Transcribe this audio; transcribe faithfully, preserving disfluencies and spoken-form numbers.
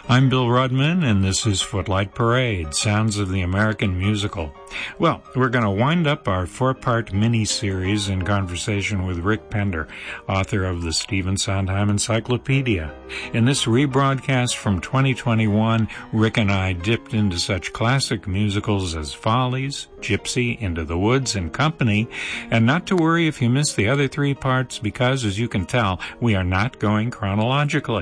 I'm Bill Rudman, and this is Footlight Parade, Sounds of the American Musical. Well, we're going to wind up our four-part mini-series in conversation with Rick Pender, author of the Stephen Sondheim Encyclopedia. In this rebroadcast from twenty twenty-one, Rick and I dipped into such classic musicals as Follies, Gypsy, Into the Woods, and Company, and not to worry if you missed the other three parts because, as you can tell, we are not going chronologically.